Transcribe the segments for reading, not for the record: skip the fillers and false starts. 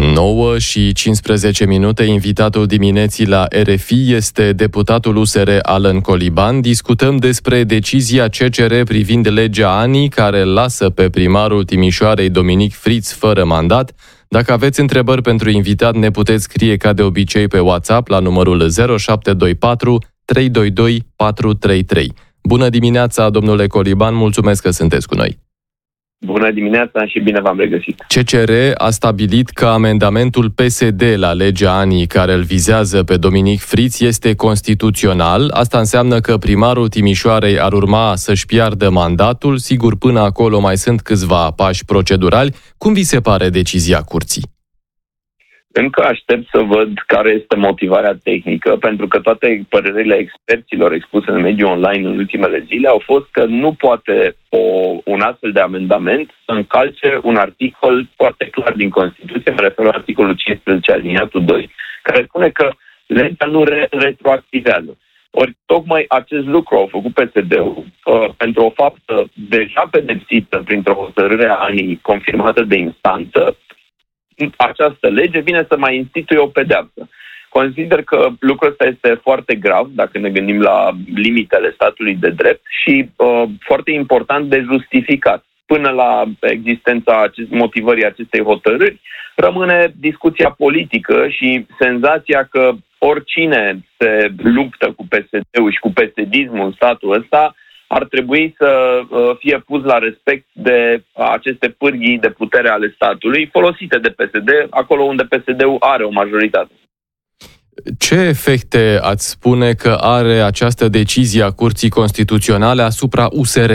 9:15, invitatul dimineții la RFI este deputatul USR Alan Coliban. Discutăm despre decizia CCR privind legea ANI, care lasă pe primarul Timișoarei Dominic Friț fără mandat. Dacă aveți întrebări pentru invitat, ne puteți scrie ca de obicei pe WhatsApp la numărul 0724 322 433. Bună dimineața, domnule Coliban, mulțumesc că sunteți cu noi. Bună dimineața și bine v-am regăsit. CCR a stabilit că amendamentul PSD la legea ANI care îl vizează pe Dominic Friț este constituțional. Asta înseamnă că primarul Timișoarei ar urma să-și piardă mandatul. Sigur, până acolo mai sunt câțiva pași procedurali. Cum vi se pare decizia curții? Încă aștept să văd care este motivarea tehnică, pentru că toate părerile experților expuse în mediul online în ultimele zile au fost că nu poate un astfel de amendament să încalce un articol foarte clar din Constituție, mă refer la articolul 15 aliniatul 2, care spune că legea nu retroactivează. Ori tocmai acest lucru au făcut PSD-ul pentru o faptă deja pedepsită printr-o hotărâre a ANI confirmată de instanță. Această lege vine să mai instituie o pedeapsă. Consider că lucrul ăsta este foarte grav dacă ne gândim la limitele statului de drept și foarte important de justificat. Până la existența motivării acestei hotărâri, rămâne discuția politică și senzația că oricine se luptă cu PSD-ul și cu PSD-ismul în statul ăsta ar trebui să fie pus la respect de aceste pârghii de putere ale statului folosite de PSD, acolo unde PSD-ul are o majoritate. Ce efecte ați spune că are această decizie a Curții Constituționale asupra USR?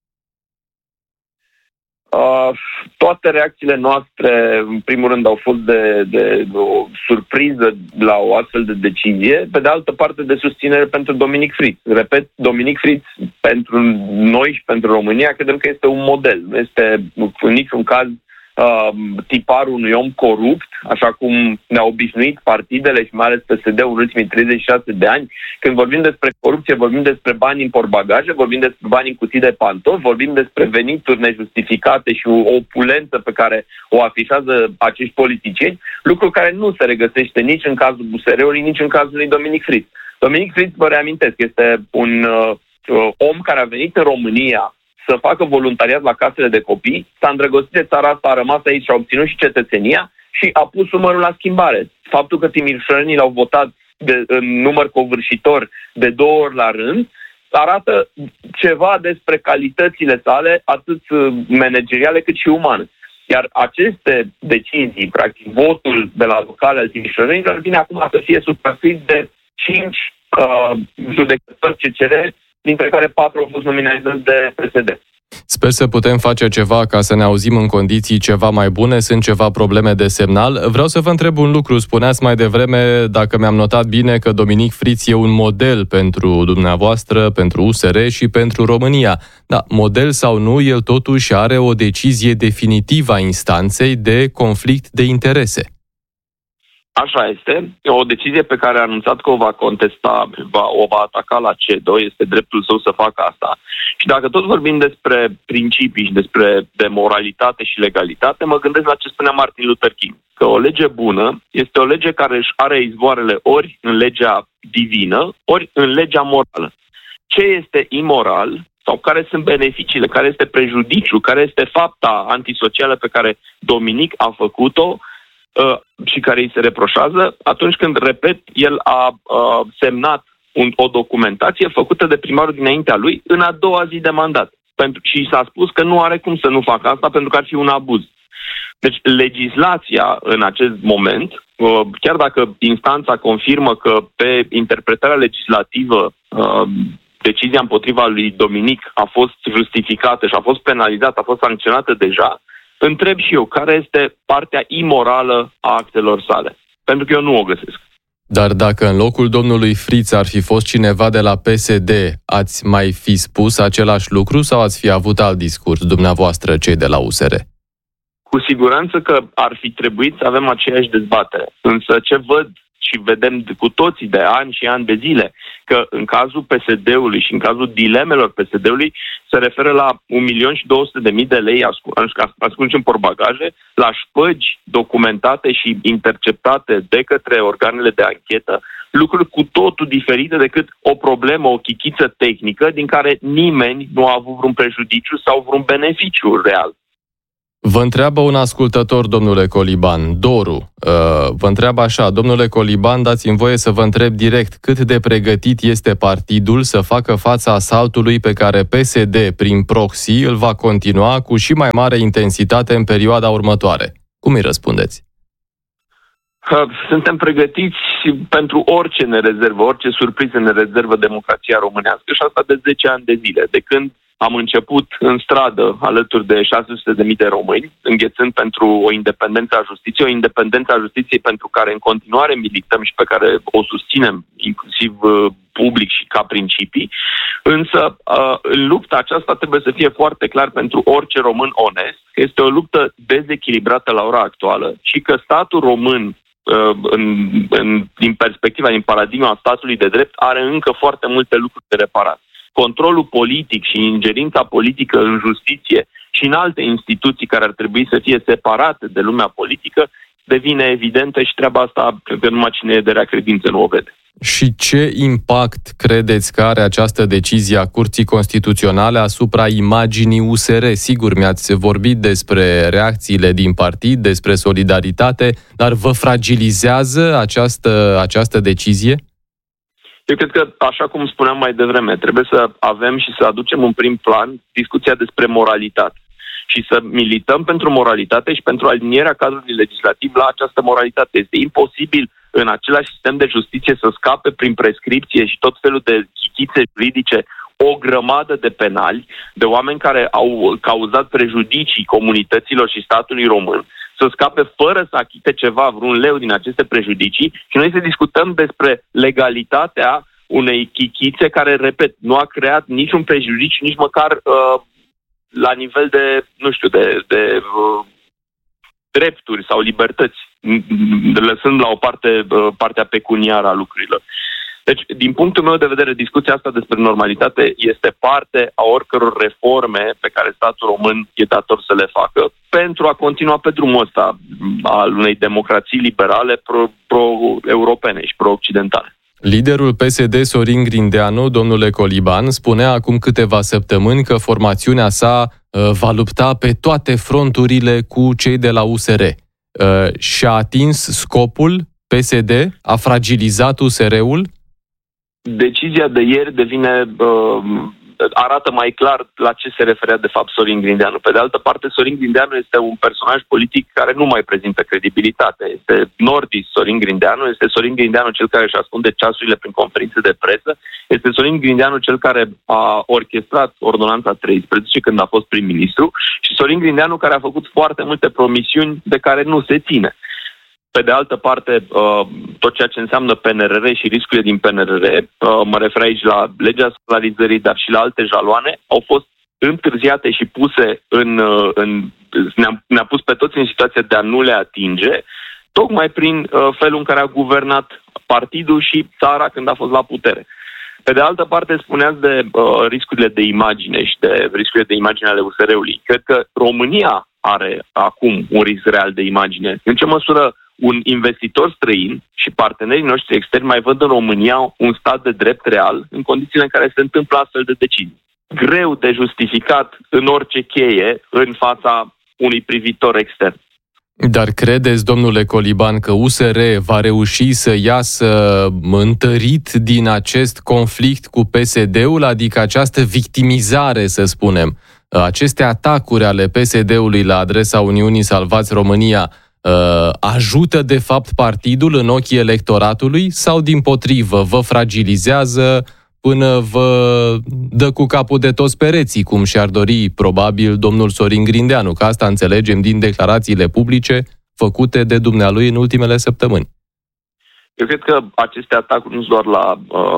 Toate reacțiile noastre, în primul rând, au fost de o surpriză la o astfel de decizie, pe de altă parte de susținere pentru Dominic Friț. Repet, Dominic Friț, pentru noi și pentru România, credem că este un model. Nu este în niciun caz tiparul unui om corupt, așa cum ne-au obișnuit partidele și mai ales PSD-ul în ultimii 36 de ani. Când vorbim despre corupție, vorbim despre bani în portbagaje, vorbim despre bani în cutii de pantofi, vorbim despre venituri nejustificate și o opulență pe care o afișează acești politicieni, lucru care nu se regăsește nici în cazul USR-ului, nici în cazul lui Dominic Friț. Dominic Friț, vă reamintesc, este un om care a venit în România să facă voluntariat la casele de copii, s-a îndrăgostit de țara asta, a rămas aici și a obținut și cetățenia și a pus umărul la schimbare. Faptul că timișorenii l-au votat în număr covârșitor de 2 ori la rând arată ceva despre calitățile sale, atât manageriale cât și umane. Iar aceste decizii, practic votul de la locale al timișorenilor, vine acum să fie suprascris de 5 judecători CCR, dintre care 4 au fost nominalizați de PSD. Sper să putem face ceva ca să ne auzim în condiții ceva mai bune. Sunt ceva probleme de semnal. Vreau să vă întreb un lucru. Spuneați mai devreme, dacă mi-am notat bine, că Dominic Friț e un model pentru dumneavoastră, pentru USR și pentru România. Da, model sau nu, el totuși are o decizie definitivă a instanței de conflict de interese. Așa este. E o decizie pe care a anunțat că o va contesta, o va ataca la C2, este dreptul său să facă asta. Și dacă tot vorbim despre principii și despre moralitate și legalitate, mă gândesc la ce spunea Martin Luther King, că o lege bună este o lege care își are izvoarele ori în legea divină, ori în legea morală. Ce este imoral sau care sunt beneficiile, care este prejudiciul, care este fapta antisocială pe care Dominic a făcut-o, și care îi se reproșează atunci când, repet, el a semnat o documentație făcută de primarul dinaintea lui în a doua zi de mandat. Și s-a spus că nu are cum să nu facă asta pentru că ar fi un abuz. Deci legislația în acest moment, chiar dacă instanța confirmă că pe interpretarea legislativă decizia împotriva lui Dominic a fost justificată și a fost penalizată, a fost sancționată deja, întreb și eu, care este partea imorală a actelor sale? Pentru că eu nu o găsesc. Dar dacă în locul domnului Friț ar fi fost cineva de la PSD, ați mai fi spus același lucru sau ați fi avut alt discurs dumneavoastră, cei de la USR? Cu siguranță că ar fi trebuit să avem aceeași dezbatere. Însă ce văd și vedem cu toții de ani și ani de zile, că în cazul PSD-ului și în cazul dilemelor PSD-ului se referă la 1.200.000 de lei ascunși în portbagaje, la șpăgi documentate și interceptate de către organele de anchetă, lucruri cu totul diferite decât o problemă, o chichiță tehnică din care nimeni nu a avut vreun prejudiciu sau vreun beneficiu real. Vă întreabă un ascultător, domnule Coliban, Doru, vă întreabă așa: domnule Coliban, dați-mi voie să vă întreb direct, cât de pregătit este partidul să facă fața asaltului pe care PSD, prin proxy, îl va continua cu și mai mare intensitate în perioada următoare? Cum îi răspundeți? Suntem pregătiți pentru orice ne rezervă, orice surpriză ne rezervă democrația românească, și asta de 10 ani de zile, de când am început în stradă alături de 600.000 de români, înghețând pentru o independență a justiției, o independență a justiției pentru care în continuare milităm și pe care o susținem, inclusiv public și ca principii. Însă, în lupta aceasta trebuie să fie foarte clar pentru orice român onest că este o luptă dezechilibrată la ora actuală și că statul român, din perspectiva, din paradigma statului de drept, are încă foarte multe lucruri de reparat. Controlul politic și ingerința politică în justiție și în alte instituții care ar trebui să fie separate de lumea politică devine evidentă și treaba asta, cred că numai cine e de rea credință nu o vede. Și ce impact credeți că are această decizie a Curții Constituționale asupra imaginii USR? Sigur, mi-ați vorbit despre reacțiile din partid, despre solidaritate, dar vă fragilizează această decizie? Eu cred că, așa cum spuneam mai devreme, trebuie să avem și să aducem în prim plan discuția despre moralitate și să milităm pentru moralitate și pentru alinierea cadrului legislativ la această moralitate. Este imposibil în același sistem de justiție să scape prin prescripție și tot felul de chichițe juridice o grămadă de penali, de oameni care au cauzat prejudicii comunităților și statului român, să scape fără să achite ceva, vreun leu din aceste prejudicii, și noi să discutăm despre legalitatea unei chichițe care, repet, nu a creat niciun prejudiciu, nici măcar la nivel de, nu știu, de drepturi sau libertăți, lăsând la o parte partea pecuniară a lucrurilor. Deci, din punctul meu de vedere, discuția asta despre normalitate este parte a oricăror reforme pe care statul român e dator să le facă pentru a continua pe drumul ăsta al unei democrații liberale pro-europene și pro-occidentale. Liderul PSD, Sorin Grindeanu, domnule Coliban, spunea acum câteva săptămâni că formațiunea sa va lupta pe toate fronturile cu cei de la USR. Și-a atins scopul PSD? A fragilizat USR-ul? Decizia de ieri arată mai clar la ce se referea de fapt Sorin Grindeanu. Pe de altă parte, Sorin Grindeanu este un personaj politic care nu mai prezintă credibilitate. Este nordist Sorin Grindeanu, este Sorin Grindeanu cel care își ascunde ceasurile prin conferințe de presă, este Sorin Grindeanu cel care a orchestrat ordonanța 13 când a fost prim-ministru și Sorin Grindeanu care a făcut foarte multe promisiuni de care nu se ține. Pe de altă parte, tot ceea ce înseamnă PNRR și riscurile din PNRR, mă refer aici la legea scolarizării, dar și la alte jaloane, au fost întârziate și puse ne-a pus pe toți în situația de a nu le atinge, tocmai prin felul în care a guvernat partidul și țara când a fost la putere. Pe de altă parte, spuneați de riscurile de imagine și de riscurile de imagine ale USR-ului. Cred că România are acum un risc real de imagine. În ce măsură un investitor străin și partenerii noștri externi mai văd în România un stat de drept real în condițiile în care se întâmplă astfel de decizii. Greu de justificat în orice cheie în fața unui privitor extern. Dar credeți, domnule Coliban, că USR va reuși să iasă întărit din acest conflict cu PSD-ul, adică această victimizare, să spunem, aceste atacuri ale PSD-ului la adresa Uniunii Salvați România, ajută de fapt partidul în ochii electoratului sau dimpotrivă vă fragilizează până vă dă cu capul de toți pereții, cum și-ar dori probabil domnul Sorin Grindeanu, că asta înțelegem din declarațiile publice făcute de dumnealui în ultimele săptămâni? Eu cred că aceste atacuri nu sunt doar la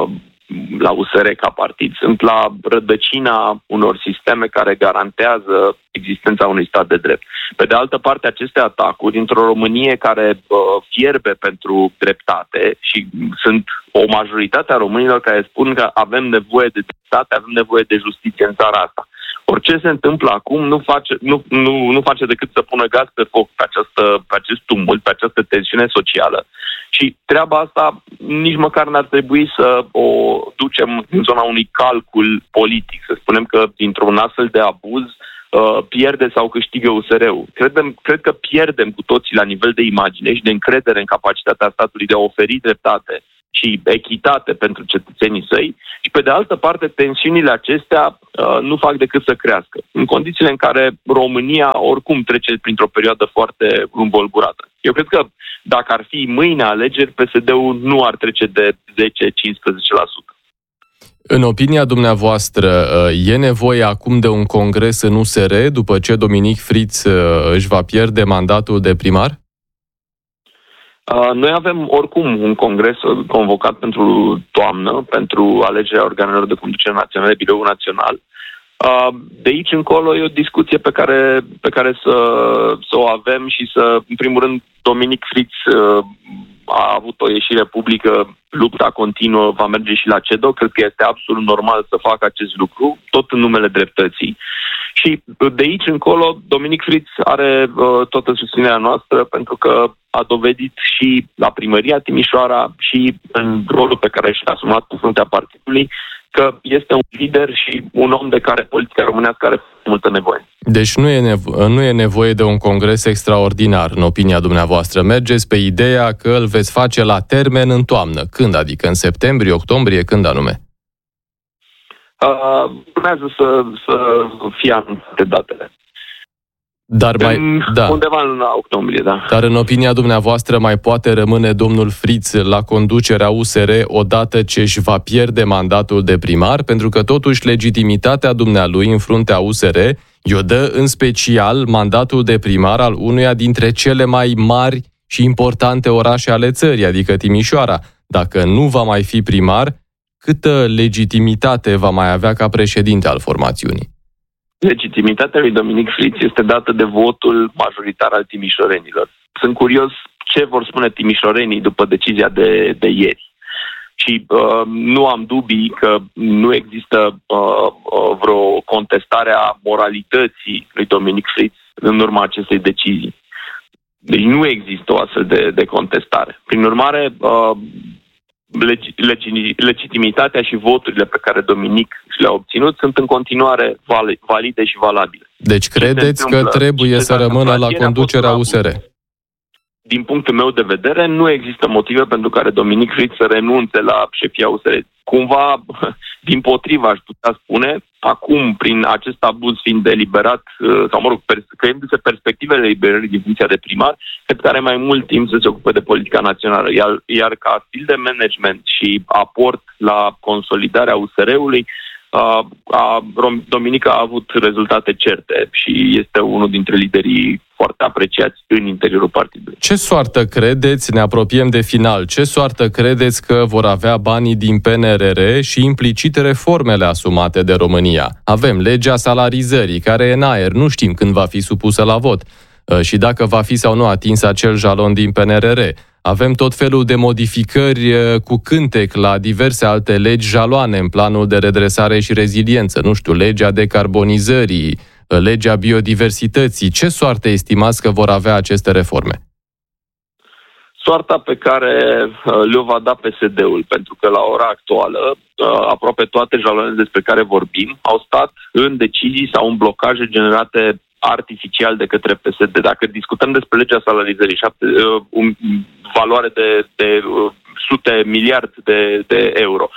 la USR ca partid, sunt la rădăcina unor sisteme care garantează existența unui stat de drept. Pe de altă parte, aceste atacuri, într-o Românie care fierbe pentru dreptate și sunt o majoritate a românilor care spun că avem nevoie de dreptate, avem nevoie de justiție în țara asta. Orice se întâmplă acum nu face decât să pună gaz pe foc pe acest tumult, pe această tensiune socială. Și treaba asta nici măcar n-ar trebui să o ducem în zona unui calcul politic. Să spunem că dintr-un astfel de abuz pierde sau câștigă USR-ul. Cred că pierdem cu toții la nivel de imagine și de încredere în capacitatea statului de a oferi dreptate și echitate pentru cetățenii săi și, pe de altă parte, tensiunile acestea nu fac decât să crească. În condițiile în care România oricum trece printr-o perioadă foarte învolburată. Eu cred că dacă ar fi mâine alegeri, PSD-ul nu ar trece de 10-15%. În opinia dumneavoastră, e nevoie acum de un congres în USR după ce Dominic Fritz își va pierde mandatul de primar? Noi avem oricum un congres convocat pentru toamnă, pentru alegerea organelor de conducere naționale, Biroul Național. De aici încolo e o discuție pe care să o avem și în primul rând, Dominic Fritz a avut o ieșire publică, lupta continuă, va merge și la CEDO, cred că este absolut normal să facă acest lucru, tot în numele dreptății. Și de aici încolo, Dominic Fritz are toată susținerea noastră pentru că a dovedit și la primăria Timișoara și în rolul pe care și-l-a asumat în fruntea partidului că este un lider și un om de care politica românească are multă nevoie. Deci nu e nevoie de un congres extraordinar, în opinia dumneavoastră. Mergeți pe ideea că îl veți face la termen în toamnă. Când? Adică în septembrie, octombrie, când anume? Urmează să fie anunțate datele. Dar undeva în luna octombrie, da. Dar în opinia dumneavoastră mai poate rămâne domnul Fritz la conducerea USR odată ce își va pierde mandatul de primar? Pentru că totuși legitimitatea dumnealui în fruntea USR i-o dă în special mandatul de primar al unuia dintre cele mai mari și importante orașe ale țării, adică Timișoara. Dacă nu va mai fi primar, câtă legitimitate va mai avea ca președinte al formațiunii? Legitimitatea lui Dominic Fritz este dată de votul majoritar al timișorenilor. Sunt curios ce vor spune timișorenii după decizia de ieri. Și nu am dubii că nu există vreo contestare a moralității lui Dominic Fritz în urma acestei decizii. Deci nu există o astfel de contestare. Prin urmare, legitimitatea și voturile pe care Dominic le-a obținut sunt în continuare valide și valabile. Deci credeți că trebuie să rămână la conducerea USR? Din punctul meu de vedere, nu există motive pentru care Dominic Fritz să renunțe la șefia USR. Cumva, dimpotrivă, aș putea spune, acum, prin acest abuz fiind eliberat, sau mă rog, creându-se perspectivele eliberării din funcția de primar, cred că are mai mult timp să se ocupe de politica națională. Iar ca stil de management și aport la consolidarea USR-ului, Dominic a avut rezultate certe și este unul dintre liderii foarte apreciați în interiorul partidului. Ce soartă credeți, ne apropiem de final, ce soartă credeți că vor avea banii din PNRR și implicit reformele asumate de România? Avem legea salarizării, care e în aer, nu știm când va fi supusă la vot și dacă va fi sau nu atins acel jalon din PNRR. Avem tot felul de modificări cu cântec la diverse alte legi jaloane în planul de redresare și reziliență. Nu știu, legea decarbonizării, legea biodiversității. Ce soartă estimați că vor avea aceste reforme? Soarta pe care le-o va da PSD-ul, pentru că la ora actuală aproape toate jaloanele despre care vorbim au stat în decizii sau în blocaje generate artificial de către PSD. Dacă discutăm despre legea salarizării, valoare de sute miliarde de euro,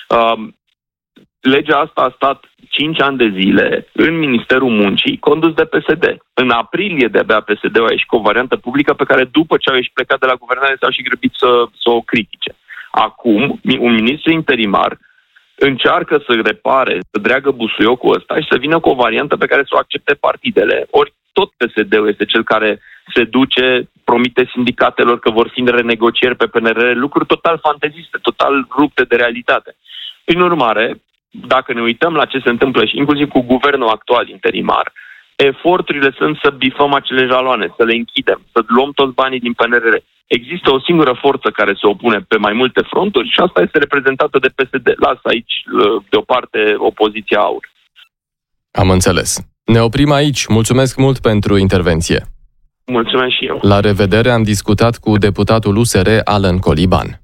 legea asta a stat 5 ani de zile în Ministerul Muncii, condus de PSD. În aprilie de-abia PSD-ul a ieșit cu o variantă publică pe care după ce au ieșit plecat de la guvernare s-au și grăbit să o critique. Acum, un ministru interimar încearcă să repare, să dreagă busuiocul ăsta și să vină cu o variantă pe care să o accepte partidele. Ori tot PSD-ul este cel care se duce, promite sindicatelor că vor fi renegocieri pe PNRR, lucruri total fanteziste, total rupte de realitate. Prin urmare, dacă ne uităm la ce se întâmplă și inclusiv cu guvernul actual interimar, eforturile sunt să bifăm acele jaloane, să le închidem, să luăm toți banii din PNRR. Există o singură forță care se opune pe mai multe fronturi și asta este reprezentată de PSD. Lasă aici deoparte opoziția AUR. Am înțeles. Ne oprim aici. Mulțumesc mult pentru intervenție. Mulțumesc și eu. La revedere, am discutat cu deputatul USR Alan Coliban.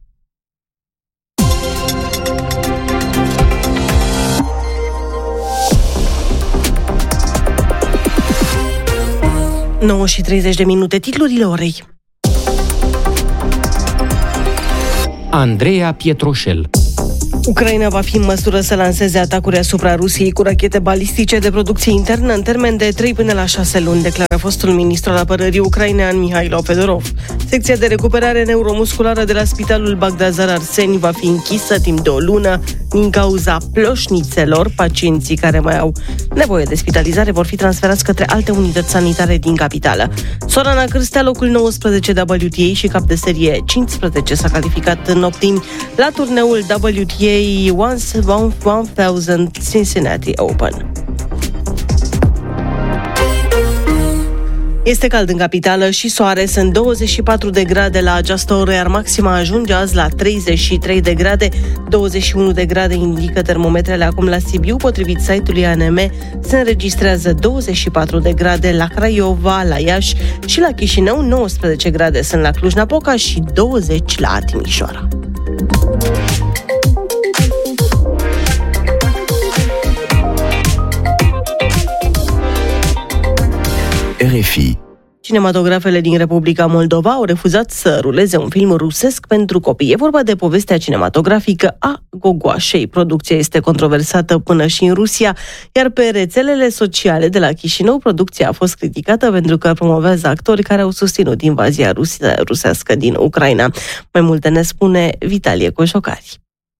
Și 30 de minute, titlurile orei. Andreea Pietroșel. Ucraina va fi în măsură să lanseze atacuri asupra Rusiei cu rachete balistice de producție internă în termen de 3 până la 6 luni, declară fostul ministru al apărării ucrainean Mihailo Fedorov. Secția de recuperare neuromusculară de la Spitalul Bagdazar Arseni va fi închisă timp de o lună din cauza ploșnițelor. Pacienții care mai au nevoie de spitalizare vor fi transferați către alte unități sanitare din capitală. Sorana Cârstea, locul 19 WTA și cap de serie 15, s-a calificat în optimi la turneul WTA 1000 Cincinnati Open. Este cald în capitală și soare, sunt 24 de grade la această oră, iar maxima ajunge azi la 33 de grade, 21 de grade indică termometrele acum la Sibiu, potrivit site-ului ANM, se înregistrează 24 de grade la Craiova, la Iași și la Chișinău, 19 grade sunt la Cluj-Napoca și 20 la Timișoara. RFI. Cinematografele din Republica Moldova au refuzat să ruleze un film rusesc pentru copii. E vorba de povestea cinematografică a Gogoașei. Producția este controversată până și în Rusia, iar pe rețelele sociale de la Chișinău, producția a fost criticată pentru că promovează actori care au susținut invazia rusească din Ucraina. Mai multe ne spune Vitalie Coșocari.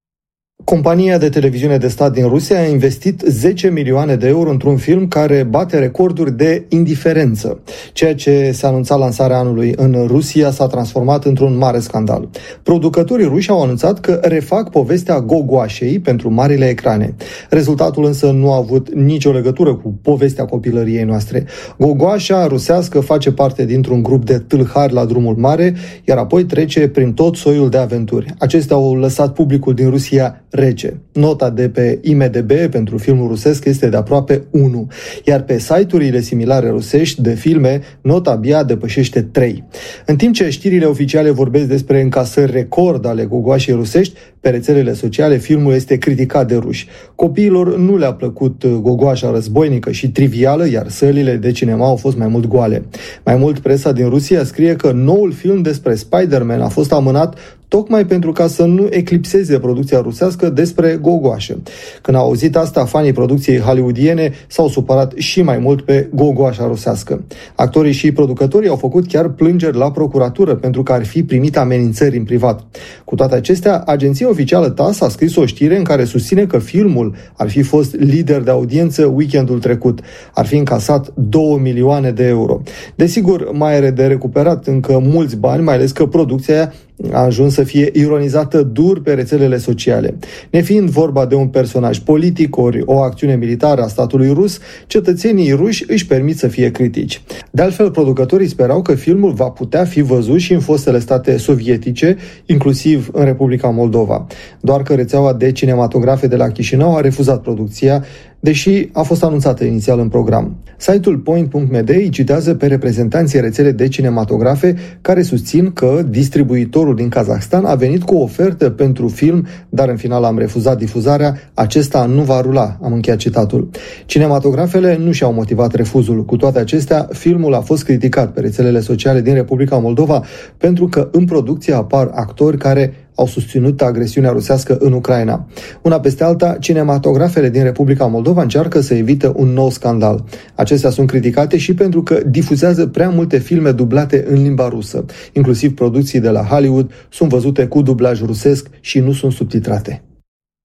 Compania de televiziune de stat din Rusia a investit 10 milioane de euro într-un film care bate recorduri de indiferență. Ceea ce se anunța lansarea anului în Rusia s-a transformat într-un mare scandal. Producătorii ruși au anunțat că refac povestea Gogoașei pentru marile ecrane. Rezultatul însă nu a avut nicio legătură cu povestea copilăriei noastre. Gogoașa rusească face parte dintr-un grup de tâlhari la drumul mare, iar apoi trece prin tot soiul de aventuri. Acestea au lăsat publicul din Rusia rece. Nota de pe IMDb pentru filmul rusesc este de aproape 1, iar pe site-urile similare rusești de filme, nota abia depășește 3. În timp ce știrile oficiale vorbesc despre încasări record ale gogoașei rusești, pe rețelele sociale filmul este criticat de ruși. Copiilor nu le-a plăcut gogoașa războinică și trivială, iar sălile de cinema au fost mai mult goale. Mai mult, presa din Rusia scrie că noul film despre Spider-Man a fost amânat tocmai pentru ca să nu eclipseze producția rusească despre gogoașă. Când au auzit asta, fanii producției hollywoodiene s-au supărat și mai mult pe gogoașa rusească. Actorii și producătorii au făcut chiar plângeri la procuratură pentru că ar fi primit amenințări în privat. Cu toate acestea, agenția oficială TASS a scris o știre în care susține că filmul ar fi fost lider de audiență weekendul trecut. Ar fi încasat 2 milioane de euro. Desigur, mai are de recuperat încă mulți bani, mai ales că producția a ajuns să fie ironizată dur pe rețelele sociale. Nefiind vorba de un personaj politic ori o acțiune militară a statului rus, cetățenii ruși își permit să fie critici. De altfel, producătorii sperau că filmul va putea fi văzut și în fostele state sovietice, inclusiv în Republica Moldova. Doar că rețeaua de cinematografe de la Chișinău a refuzat producția, deși a fost anunțată inițial în program. Site-ul Point.md îi citează pe reprezentanții rețele de cinematografe care susțin că distribuitorul din Kazahstan a venit cu o ofertă pentru film, dar în final am refuzat difuzarea, acesta nu va rula, am încheiat citatul. Cinematografele nu și-au motivat refuzul. Cu toate acestea, filmul a fost criticat pe rețelele sociale din Republica Moldova pentru că în producție apar actori care au susținut agresiunea rusească în Ucraina. Una peste alta, cinematografele din Republica Moldova încearcă să evite un nou scandal. Acestea sunt criticate și pentru că difuzează prea multe filme dublate în limba rusă. Inclusiv producții de la Hollywood sunt văzute cu dublaj rusesc și nu sunt subtitrate.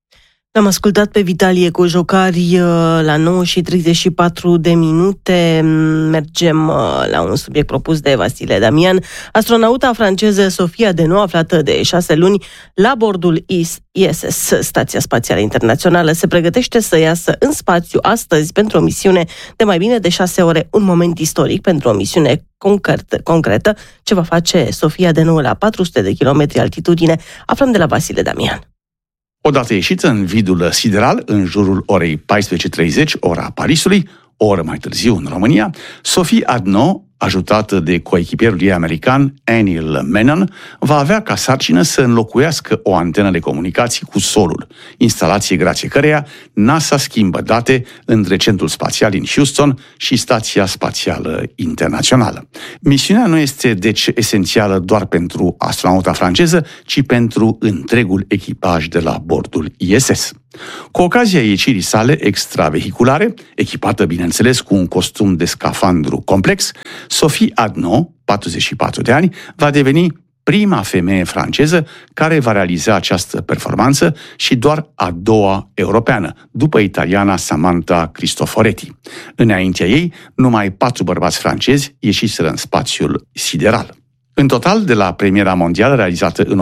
Am ascultat pe Vitalie Cojocari la 9:34. Mergem la un subiect propus de Vasile Damian. Astronauta franceză Sophie Adenau, aflată de 6 luni la bordul ISS, Stația Spațială Internațională, se pregătește să iasă în spațiu astăzi pentru o misiune de mai bine de 6 ore, un moment istoric pentru o misiune concretă. Ce va face Sophie Adenau la 400 de kilometri altitudine? Aflăm de la Vasile Damian. Odată ieșită în vidul sideral, în jurul orei 14:30, ora Parisului, o oră mai târziu în România, Sophie Adenau, ajutată de coechipierul ei american, Anil Menon, va avea ca sarcină să înlocuiască o antenă de comunicații cu solul, instalație grație căreia NASA schimbă date între Centrul Spațial din Houston și Stația Spațială Internațională. Misiunea nu este, deci, esențială doar pentru astronauta franceză, ci pentru întregul echipaj de la bordul ISS. Cu ocazia ieșirii sale extravehiculare, echipată, bineînțeles, cu un costum de scafandru complex, Sophie Adenau, 44 de ani, va deveni prima femeie franceză care va realiza această performanță și doar a doua europeană, după italiana Samantha Cristoforetti. Înaintea ei, numai 4 bărbați francezi ieșiseră în spațiul sideral. În total, de la premiera mondială realizată în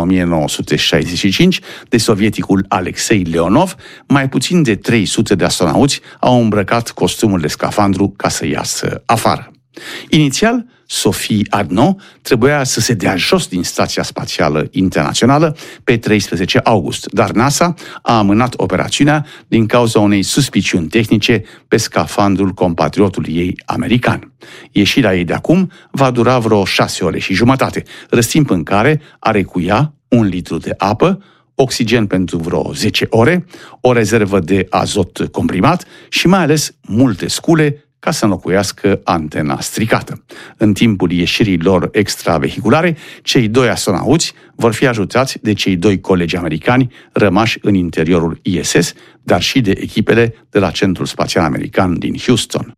1965 de sovieticul Alexei Leonov, mai puțin de 300 de astronauți au îmbrăcat costumul de scafandru ca să iasă afară. Inițial, Sophie Adenau trebuia să se dea jos din Stația Spațială Internațională pe 13 august, dar NASA a amânat operațiunea din cauza unei suspiciuni tehnice pe scafandrul compatriotului ei american. Ieșirea ei de acum va dura vreo 6 ore și jumătate, răstimp în care are cu ea 1 litru de apă, oxigen pentru vreo 10 ore, o rezervă de azot comprimat și mai ales multe scule ca să înlocuiască antena stricată. În timpul ieșirii lor extravehiculare, cei 2 astronauți vor fi ajutați de cei 2 colegi americani rămași în interiorul ISS, dar și de echipele de la Centrul Spațial American din Houston.